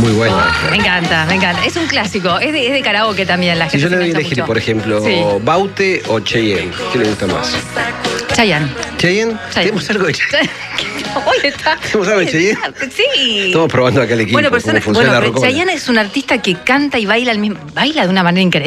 muy buena. Me encanta, me encanta. Es un clásico, es de karaoke también. La Si gente yo le se doy a engancha elegir, mucho. por ejemplo, Sí. Baute o Cheyenne, ¿qué le gusta más? Chayanne. ¿Cheyenne? ¿Tenemos algo de Cheyenne? Hoy está. ¿Tenemos algo de Cheyenne? Sí. Estamos probando acá el equipo, Bueno, cómo funciona la pero rocola. Chayanne es un artista que canta y baila al mismo. Baila de una manera increíble.